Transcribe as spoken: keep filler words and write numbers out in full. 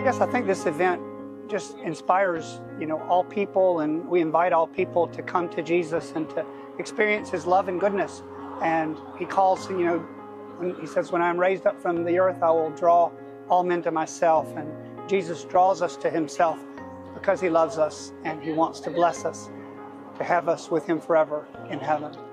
Yes, I think this event just inspires, you know, all people, and we invite all people to come to Jesus and to experience His love and goodness. And He calls, you know, when He says, when I'm raised up from the earth, I will draw all men to myself. And Jesus draws us to Himself because He loves us and He wants to bless us, to have us with Him forever in heaven.